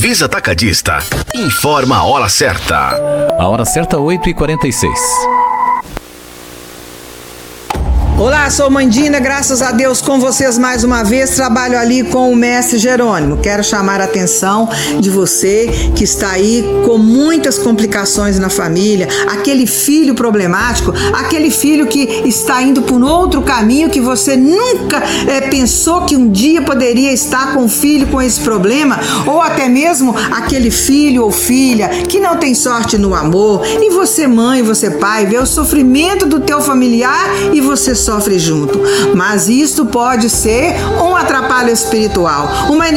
Visa Atacadista. Informa a hora certa. A hora certa, 8h46. Olá, sou Mandina, graças a Deus com vocês mais uma vez, trabalho ali com o mestre Jerônimo. Quero chamar a atenção de você que está aí com muitas complicações na família, aquele filho problemático, aquele filho que está indo por outro caminho que você nunca pensou que um dia poderia estar com um filho com esse problema, ou até mesmo aquele filho ou filha que não tem sorte no amor, e você mãe, você pai, vê o sofrimento do teu familiar e você sofre junto. Mas isto pode ser um atrapalho espiritual, uma